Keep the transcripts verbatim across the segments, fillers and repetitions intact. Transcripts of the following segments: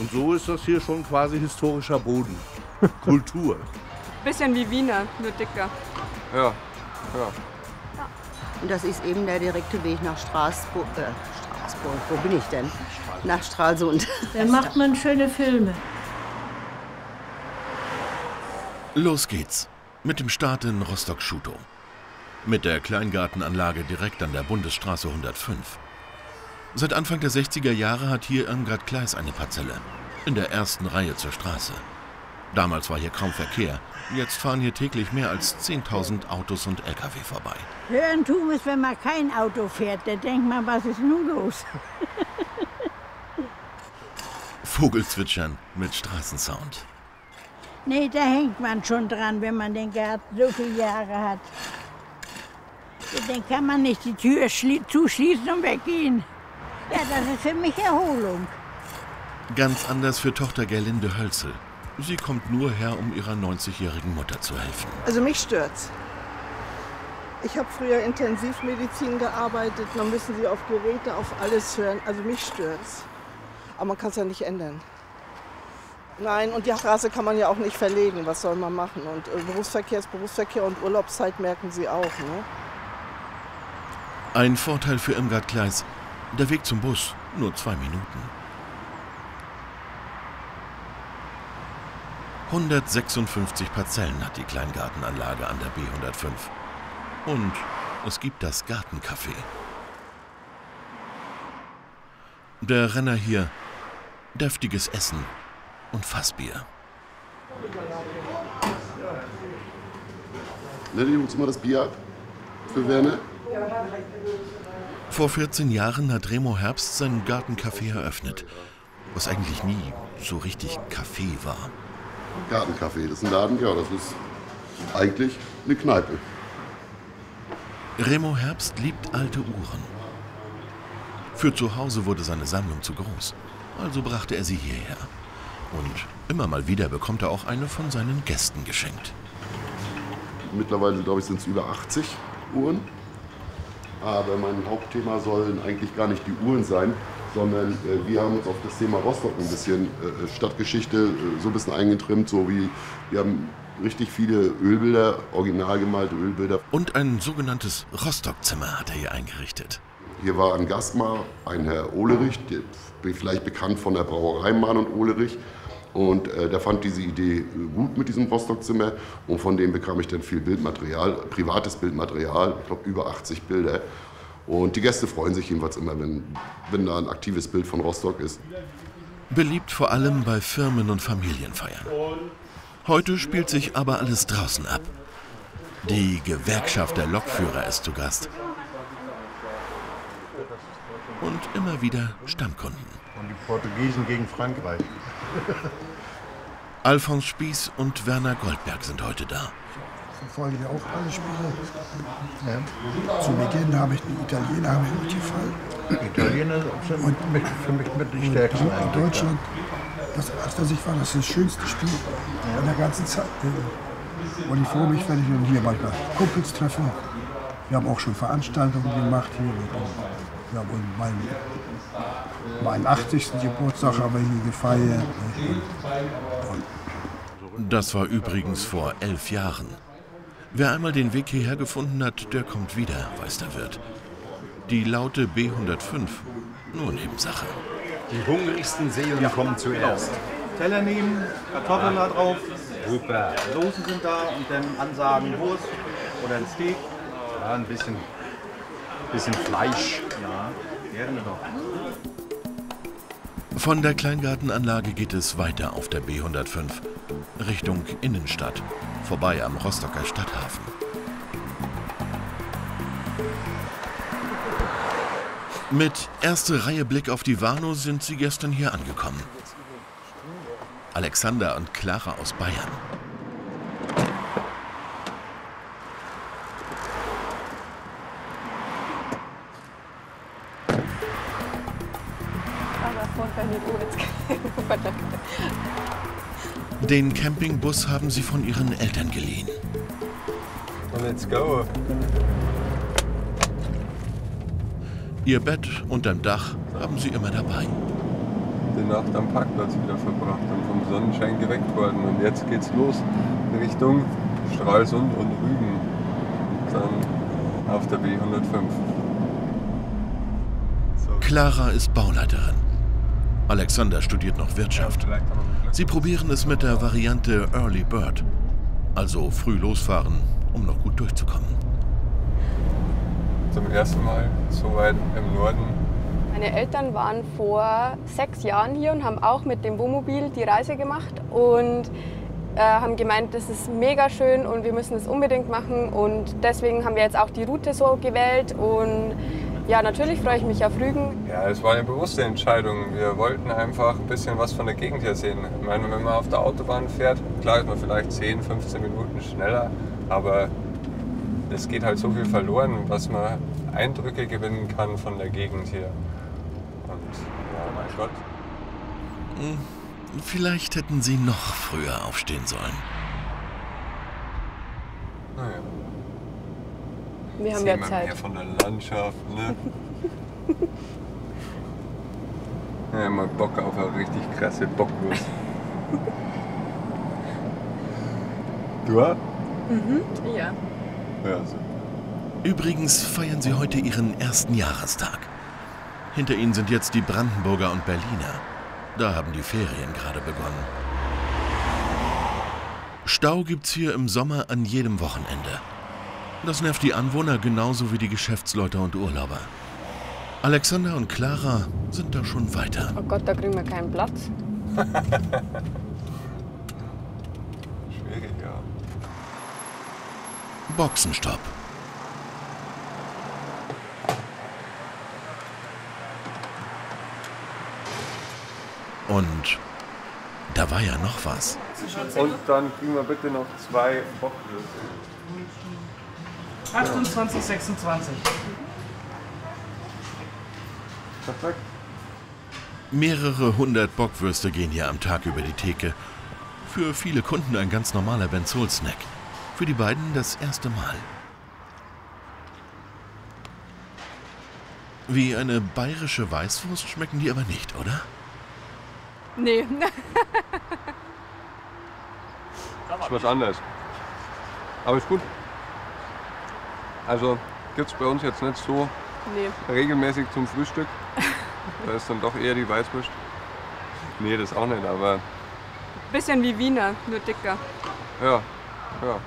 Und so ist das hier schon quasi historischer Boden. Kultur. Bisschen wie Wiener, nur dicker. Ja, ja. Und das ist eben der direkte Weg nach Straßburg. Äh, Straßburg, wo bin ich denn? Nach Stralsund. Dann macht man schöne Filme. Los geht's. Mit dem Start in Rostock-Schutow. Mit der Kleingartenanlage direkt an der Bundesstraße hundertfünf. Seit Anfang der sechziger Jahre hat hier Irmgard Kleis eine Parzelle. In der ersten Reihe zur Straße. Damals war hier kaum Verkehr. Jetzt fahren hier täglich mehr als zehntausend Autos und L K W vorbei. Hören tun es, wenn man kein Auto fährt. Da denkt man, was ist nun los? Vogelzwitschern mit Straßensound. Nee, da hängt man schon dran, wenn man den Garten so viele Jahre hat. Dann kann man nicht die Tür zuschließen und weggehen. Ja, das ist für mich Erholung. Ganz anders für Tochter Gerlinde Hölzel. Sie kommt nur her, um ihrer neunzigjährigen Mutter zu helfen. Also mich stört's. Ich habe früher Intensivmedizin gearbeitet. Man müssen Sie auf Geräte, auf alles hören. Also mich stört's. Aber man kann es ja nicht ändern. Nein, und die Straße kann man ja auch nicht verlegen. Was soll man machen? Und äh, Berufsverkehr ist Berufsverkehr und Urlaubszeit merken Sie auch. Ne? Ein Vorteil für Irmgard Kleis. Der Weg zum Bus, nur zwei Minuten. hundertsechsundfünfzig Parzellen hat die Kleingartenanlage an der B hundertfünf. Und es gibt das Gartencafé. Der Renner hier, deftiges Essen und Fassbier. Nelly, holst du mal das Bier ab für Werner? Vor vierzehn Jahren hat Remo Herbst sein Gartencafé eröffnet, was eigentlich nie so richtig Café war. Gartencafé, das ist ein Laden, ja, das ist eigentlich eine Kneipe. Remo Herbst liebt alte Uhren. Für zu Hause wurde seine Sammlung zu groß, also brachte er sie hierher. Und immer mal wieder bekommt er auch eine von seinen Gästen geschenkt. Mittlerweile, glaube ich, sind es über achtzig Uhren. Aber mein Hauptthema sollen eigentlich gar nicht die Uhren sein, sondern äh, wir haben uns auf das Thema Rostock ein bisschen äh, Stadtgeschichte äh, so ein bisschen eingetrimmt, so wie wir haben richtig viele Ölbilder, original gemalte Ölbilder. Und ein sogenanntes Rostock-Zimmer hat er hier eingerichtet. Hier war ein Gast mal, ein Herr Ohlerich, der, vielleicht bekannt von der Brauerei Mann und Ohlerich. Und äh, der fand diese Idee gut mit diesem Rostock-Zimmer und von dem bekam ich dann viel Bildmaterial, privates Bildmaterial, ich glaube über achtzig Bilder. Und die Gäste freuen sich jedenfalls immer, wenn, wenn da ein aktives Bild von Rostock ist. Beliebt vor allem bei Firmen- und Familienfeiern. Heute spielt sich aber alles draußen ab. Die Gewerkschaft der Lokführer ist zu Gast. Und immer wieder Stammkunden. Und die Portugiesen gegen Frankreich. Alfons Spieß und Werner Goldberg sind heute da. Ich verfolge ja auch alle Spiele. Ja. Zu Beginn habe ich die Italiener habe ich gut gefallen. Italiener sind und für mich mit die stärksten. In Deutschland, das, das ich war, das ist das schönste Spiel in der ganzen Zeit. Und ich freue mich, wenn ich hier manchmal Kumpels treffe. Wir haben auch schon Veranstaltungen gemacht hier. Wir haben meinen, meinen achtzigsten Geburtstag haben wir hier gefeiert. Das war übrigens vor elf Jahren. Wer einmal den Weg hierher gefunden hat, der kommt wieder, weiß der Wirt. Die laute B hundertfünf, nur Nebensache. Die hungrigsten Seelen kommen zuerst. Teller nehmen, Kartoffeln da drauf, super. Soßen sind da und dann ansagen Wurst oder ein Steak. Ja, ein bisschen, bisschen Fleisch. Ja, gerne doch. Von der Kleingartenanlage geht es weiter auf der B hundertfünf, Richtung Innenstadt, vorbei am Rostocker Stadthafen. Mit erste Reihe Blick auf die Warnow sind sie gestern hier angekommen. Alexander und Clara aus Bayern. Den Campingbus haben sie von ihren Eltern geliehen. Let's go. Ihr Bett unterm Dach haben sie immer dabei. die Nacht am Parkplatz wieder verbracht und vom Sonnenschein geweckt worden. Und jetzt geht's los Richtung Stralsund und Rügen. Und dann auf der B hundertfünf. Clara ist Bauleiterin. Alexander studiert noch Wirtschaft. Sie probieren es mit der Variante Early Bird. Also früh losfahren, um noch gut durchzukommen. Zum ersten Mal so weit im Norden. Meine Eltern waren vor sechs Jahren hier und haben auch mit dem Wohnmobil die Reise gemacht und äh, haben gemeint, das ist mega schön und wir müssen das unbedingt machen. Und deswegen haben wir jetzt auch die Route so gewählt. Und ja, natürlich freue ich mich auf Rügen. Ja, es war eine bewusste Entscheidung. Wir wollten einfach ein bisschen was von der Gegend her sehen. Ich meine, wenn man auf der Autobahn fährt, klar ist man vielleicht zehn, fünfzehn Minuten schneller, aber es geht halt so viel verloren, was man Eindrücke gewinnen kann von der Gegend hier. Und ja, mein Gott. Vielleicht hätten sie noch früher aufstehen sollen. Naja. Wir haben ja Zeit. Mehr von der Landschaft, ne? Ja, mal Bock auf eine richtig krasse Bockwurst. Du auch? Mhm, ja. Ja, so. Übrigens feiern sie heute ihren ersten Jahrestag. Hinter ihnen sind jetzt die Brandenburger und Berliner. Da haben die Ferien gerade begonnen. Stau gibt's hier im Sommer an jedem Wochenende. Das nervt die Anwohner genauso wie die Geschäftsleute und Urlauber. Alexander und Clara sind da schon weiter. Oh Gott, da kriegen wir keinen Platz. Schwierig, ja. Boxenstopp. Und da war ja noch was. Und dann kriegen wir bitte noch zwei Bockwürste. achtundzwanzig, sechsundzwanzig. Perfekt. Mehrere hundert Bockwürste gehen hier am Tag über die Theke. Für viele Kunden ein ganz normaler Benzol-Snack. Für die beiden das erste Mal. Wie eine bayerische Weißwurst schmecken die aber nicht, oder? Nee. Ist was anderes. Aber ist gut. Also gibt es bei uns jetzt nicht so nee. regelmäßig zum Frühstück. Da ist dann doch eher die Weißwurst. Nee, das auch nicht, aber... Bisschen wie Wiener, nur dicker. Ja, ja. ja.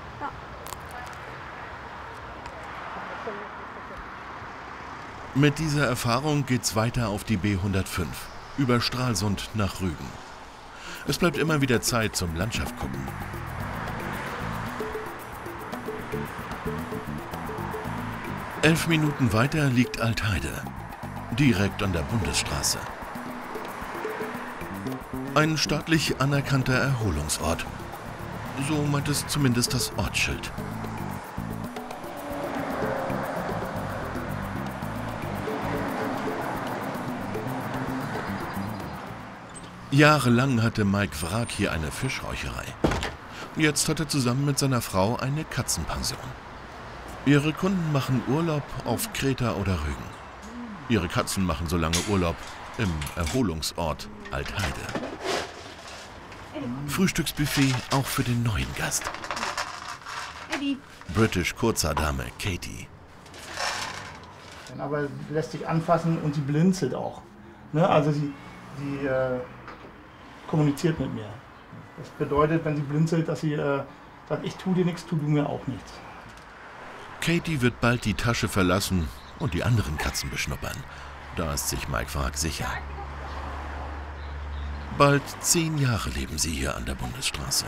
Mit dieser Erfahrung geht's weiter auf die B hundertfünf. Über Stralsund nach Rügen. Es bleibt immer wieder Zeit zum Landschaft gucken. Elf Minuten weiter liegt Altheide, direkt an der Bundesstraße. Ein staatlich anerkannter Erholungsort. So meint es zumindest das Ortsschild. Jahrelang hatte Mike Wrag hier eine Fischräucherei. Jetzt hat er zusammen mit seiner Frau eine Katzenpension. Ihre Kunden machen Urlaub auf Kreta oder Rügen. Ihre Katzen machen so lange Urlaub im Erholungsort Altheide. Frühstücksbuffet auch für den neuen Gast. British Kurzhaardame Katie. Aber sie lässt sich anfassen und sie blinzelt auch. Ne? Also sie, sie äh, kommuniziert mit mir. Das bedeutet, wenn sie blinzelt, dass sie äh, sagt, ich tue dir nichts, tu du mir auch nichts. Katie wird bald die Tasche verlassen und die anderen Katzen beschnuppern. Da ist sich Mike Wrag sicher. Bald zehn Jahre leben sie hier an der Bundesstraße.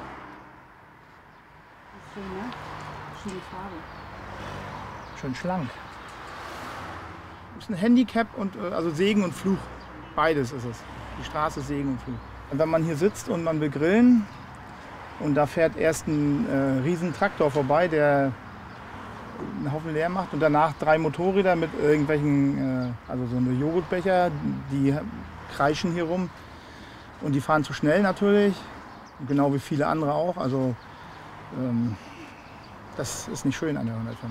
Schön, ne? Schöne Farbe. Schön schlank. Ist ein Handicap und also Segen und Fluch. Beides ist es. Die Straße ist Segen und Fluch. Und wenn man hier sitzt und man will grillen und da fährt erst ein äh, riesen Traktor vorbei, der einen Haufen leer macht und danach drei Motorräder mit irgendwelchen, äh, also so eine Joghurtbecher, die kreischen hier rum und die fahren zu schnell natürlich, genau wie viele andere auch. Also ähm, das ist nicht schön an der hundertfünf.